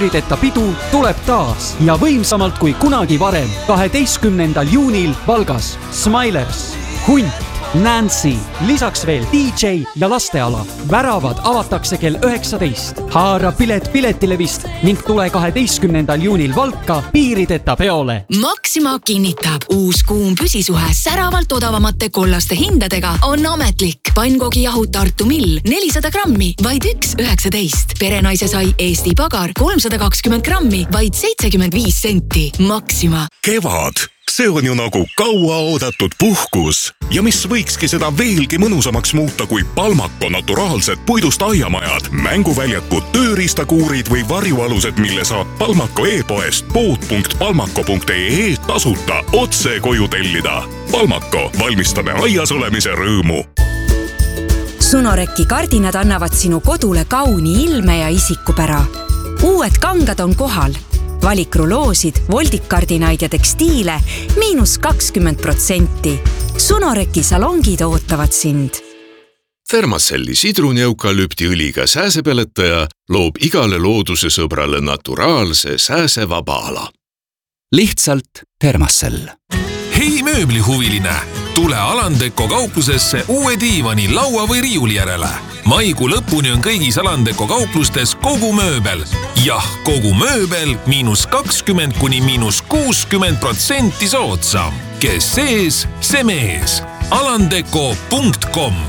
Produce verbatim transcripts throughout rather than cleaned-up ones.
piirideta pidu tuleb taas ja võimsamalt kui kunagi varem. kaheteistkümnendal juunil Valgas Smilers, Hunt, Nancy, lisaks veel D J ja lasteala. Väravad avatakse kell üheksateist. Haara pilet piletilevist ning tule kaheteistkümnendal juunil Valka piirideta peole. Maxima kinnitab, uus kuum püsisuhe säravalt odavamate kollaste hindadega on ametlik. Pannkogi jahud Tartu Mill nelisada grammi, vaid üks üheksateist. Perenaise sai Eesti Pagar kolmsada kakskümmend grammi, vaid seitsekümmend viis senti. Maxima. Kevad. See on ju nagu kaua oodatud puhkus. Ja mis võikski seda veelgi mõnusamaks muuta kui Palmako naturaalsed puidust aiamajad, mänguväljakud, tööriistakuurid või varjualused, mille saab Palmako e-poest pood punkt palmako punkt ee tasuta otse koju tellida. Palmako, valmistame aias olemise rõõmu. Sunorekki kardinad annavad sinu kodule kauni ilme ja isikupära. Uued kangad on kohal. Valikruloosid, voldikardinaid ja tekstiile miinus kakskümmend protsenti. Sunorekki salongid ootavad sind. Thermacelli sidruneukalüpti õliga sääsepeletaja loob igale looduse sõbrale naturaalse sääsevaba ala. Lihtsalt Thermacell. Hei mööblihuviline! Tule Alandeko kauplusesse uue diivani, laua või riiuli järele. Maikuu lõpuni on kõigis Alandeko kauplustes kogu mööbel. Jah, kogu mööbel miinus kakskümmend kuni miinus kuuskümmend protsenti soodsam. Kes sees, see mees. alandeko punkt com.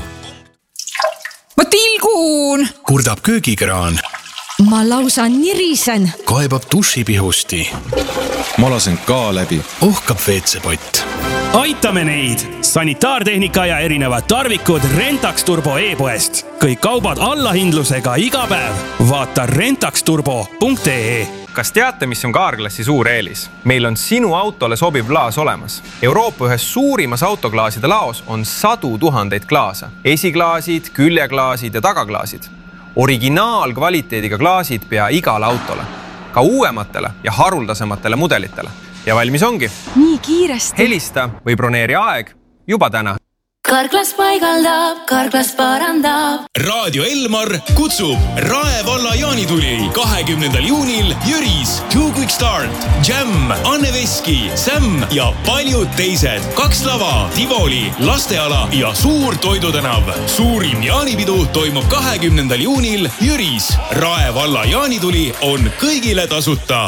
Ma tilgun! Kurdab köögikraan. Ma lausa nirisen. Kaebab dušipihusti. Ma lasen ka läbi. Uhkab veetsepott. Aitame neid! Sanitaartehnika ja erinevad tarvikud Rentax Turbo e-poest. Kõik kaubad allahindlusega iga päev. Vaata rentax turbo punkt ee. Kas teate, mis on Carglassi suur eelis? Meil on sinu autole sobiv klaas olemas. Euroopa ühes suurimas autoklaaside laos on sadu tuhandeid klaasa. Esiklaasid, küljeklaasid ja tagaklaasid. Originaalkvaliteediga klaasid pea igale autole. Ka uuematele ja haruldasematele mudelitele. Ja valmis ongi. Nii kiiresti. Helista või broneeri aeg juba täna. Carglass paigaldab, Carglass parandab. Radio Elmar kutsub Rae valla jaanituli kahekümnendal juunil Jüris, Two Quick Start, Jam, Anne Veski, Sam ja paljud teised. Kaks lava, Tivoli, lasteala ja suur toidutänav. Suurim jaanipidu toimub kahekümnendal juunil Jüris. Rae valla jaanituli on kõigile tasuta.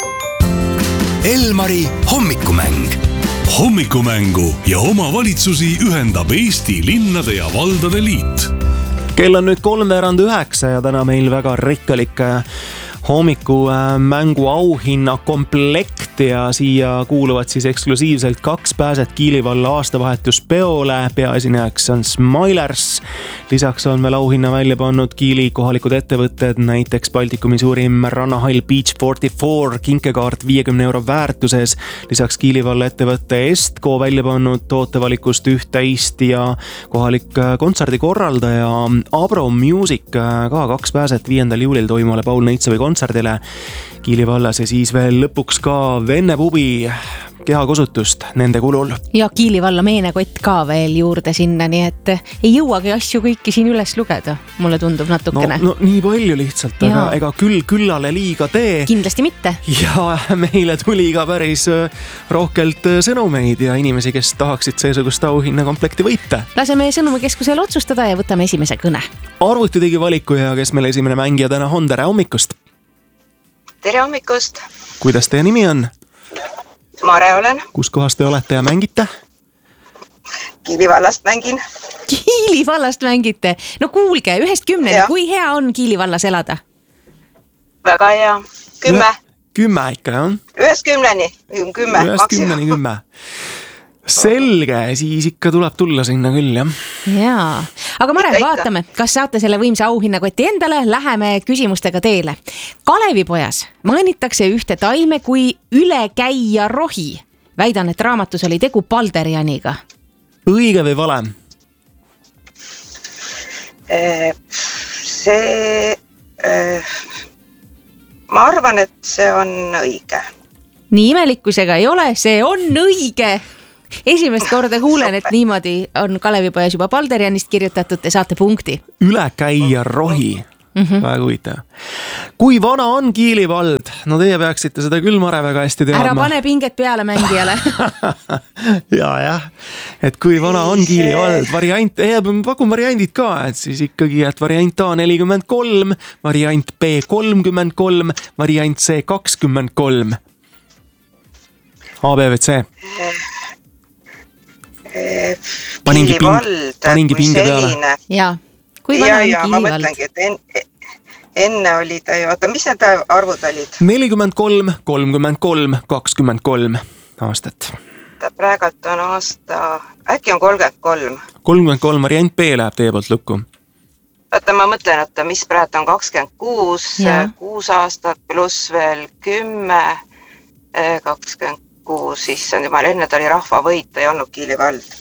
Elmari hommikumäng. Hommikumängu ja omavalitsusi ühendab Eesti linnade ja valdade liit. Kell on nüüd kolmveerand üheksa ja täna meil väga rikkalik hommikumäängu auhinna komplekt ja siia kuuluvad siis eksklusiivselt kaks pääset Kiili valla aastavahetuspeole. Peaesinejaks on Smilers. Lisaks on veel auhinna välja pannud Kiili kohalikud ettevõtted, näiteks Baltikumi suurim rannahall Beach nelikümmend neli, kinkekaart viiekümne euro väärtuses. Lisaks Kiili valla ettevõtte Estko välja pannud tootevalikust üht-teist ja kohalik kontserdikorraldaja Abro Music ka kaks pääset viiendal juulil toimuvale Paul Neitsovi kontserdile Kiili vallas ja siis veel lõpuks ka vennepubi kehakosutust nende kulul. Ja Kiili valla meenekott ka veel juurde sinna, nii et ei jõuagi asju kõiki siin üles lugeda. Mulle tundub natukene. No, no nii palju lihtsalt, aga ega küll küllale liiga tee. Kindlasti mitte. Ja meile tuli ka päris rohkelt sõnumeid ja inimesi, kes tahaksid seesugust auhinna komplekti võita. Laseme sõnumikeskusel otsustada ja võtame esimese kõne. Arvuti tegi valiku ja kes meil esimene mängija täna on, tere hommikust! Tere hommikust! Kuidas teie nimi on? Mare olen. Kus kohas te olete ja mängite? Kiili vallast mängin. Kiili vallast mängite? No kuulge, ühest kümneni, kui hea on Kiili vallas elada? Väga hea. Kümme. Kümme ikka, jah? Ühest kümneni. Kümme. Ühest kümneni kümme. Selge, siis ikka tuleb tulla sinna küll, jah. Jaa, aga Mare, vaatame, kas saate selle võimsa auhinnakoti endale, läheme küsimustega teele. Kalevipojas mainitakse ühte taime kui ülekäija rohi. Väidan, et raamatus oli tegu Balderianiga. Õige või vale? See... Ma arvan, et see on õige. Nii imelikkusega ei ole, see on õige. Esimest korda kuulen, et niimoodi on Kalevipojas juba Balderianist kirjutatud, te saate punkti. Ülekäija rohi. Mm-hmm. Väga huvitav. Kui vana on Kiili vald? No teie peaksite seda küll Mare väga hästi teadma. Ära pane pinget peale mängijale. ja, jah. Et kui vana on Kiili vald? Variant, eh, pakun variandid ka, et siis ikkagi, et variant A nelikümmend kolm, variant B kolmkümmend kolm, variant C kakskümmend kolm. A, B või C? Paningi, ping, paningi pinge peale. Jaa. Kui ja, ja ma mõtlengi, et enne, enne oli ta ju, oota, mis need arvud olid? nelikümmend kolm, kolmkümmend kolm, kakskümmend kolm aastat. Ta praegalt on aasta, äkki on kolmkümmend kolm. kolmkümmend kolm variant B läheb teie poolt lukku. Oota, ma mõtlen, et mis praegu on kakskümmend kuus, kuus aastat pluss veel kümme, kakskümmend kuus, siis on jumal, enne ta oli rahvavõit, ei olnud Kiili vald.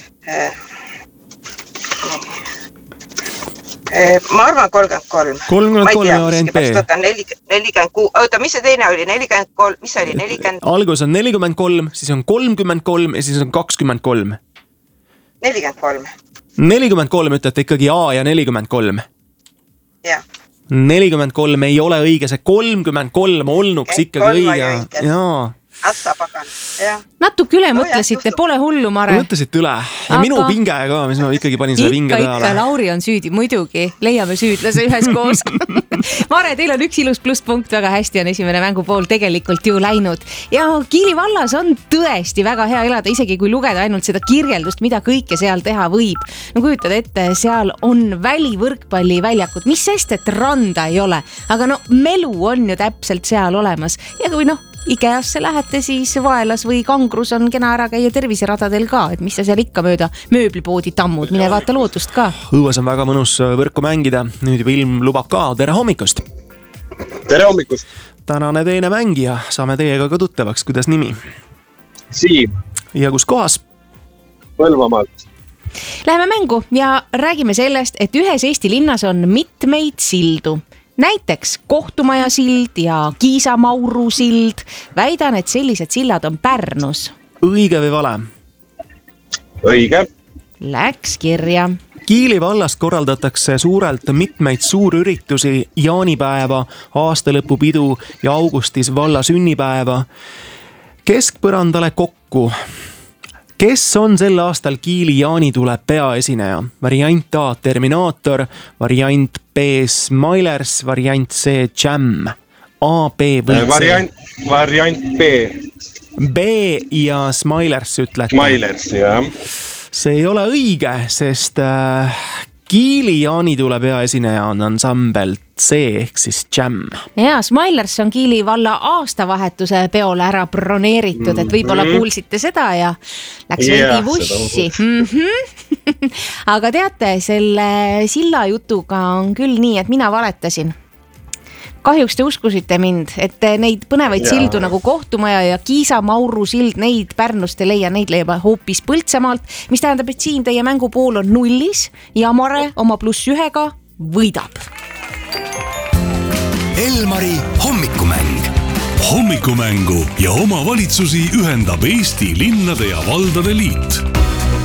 Ma arvan kolmkümmend kolm. kolmkümmend kolm variant B. nelikümmend kuus, oota, mis see teine oli? nelikümmend kolm, mis see oli? nelikümmend... Algus on nelikümmend kolm, siis on kolmkümmend kolm ja siis on kakskümmend kolm. nelikümmend kolm. nelikümmend kolm ütlete ikkagi A ja nelikümmend kolm. Jah. nelikümmend kolm ei ole õige, see kolmkümmend kolm olnuks ikkagi õige. Jaa. Atsa pagan, jah. Natuke üle no, mõtlesite, jah, pole hullu, Mare. Mõtlesite üle. Ja aga... minu pinge ka, mis ma ikkagi panin selle pinge peale. Ikka, Lauri on süüdi, muidugi. Leiame süüdlase ühes koos. Mare, teil on üks ilus plusspunkt, väga hästi on esimene mängupool tegelikult ju läinud. Ja Kiili vallas on tõesti väga hea elada, isegi kui lugeda ainult seda kirjeldust, mida kõike seal teha võib. No kujutad ette, seal on välivõrkpalliväljakud, mis sest, et randa ei ole. Aga no melu on ju täpselt seal olemas. Ja kui noh, Ikeasse lähete, siis Vaelas või Kangrus on kena ära käia terviseradadel ka, et mis sa seal ikka mööda mööblipoodi tammud, mine vaata loodust ka. Õues on väga mõnus võrku mängida, nüüd juba ilm lubab ka, tere hommikust! Tere hommikust! Tänane teine mängija, saame teiega ka tuttavaks, kuidas nimi? Siim. Ja kus kohas? Põlvamaalt. Läheme mängu ja räägime sellest, et ühes Eesti linnas on mitmeid sildu. Näiteks Kohtumaja sild ja Kiisa-Mauru sild. Väidan, et sellised sillad on Pärnus. Õige või vale? Õige. Läks kirja. Kiili vallast korraldatakse suurelt mitmeid suurüritusi, jaanipäeva, aastalõpupidu ja augustis valla sünnipäeva. Keskpõrandale kokku. Kes on sel aastal Kiili jaanitule peaesineja? Variant A Terminaator, variant B Smilers, variant C Jam. A, B või C? Variant, variant B. B ja Smilers ütlete. Smilers, jah. See ei ole õige, sest äh, Kiili jaanitule peaesineja on ansambel C ehk siis Jam. Ja, Smilers on Kiili valla aastavahetuse peole ära broneeritud, et võib-olla kuulsite seda ja läks veidi yeah, vussi. Mm-hmm. Aga teate, selle silla jutuga on küll nii, et mina valetasin. Kahjuks te uskusite mind, et neid põnevaid ja. sildu nagu Kohtumaja ja Kiisa-Mauru sild, neid Pärnust ei leia, neid leiab hoopis Põltsamaalt, mis tähendab, et siin teie mängupool on nullis ja Mare oma pluss ühega võidab. Elmari hommikumäng. Hommikumängu ja oma valitsusi ühendab Eesti Linnade ja Valdade Liit.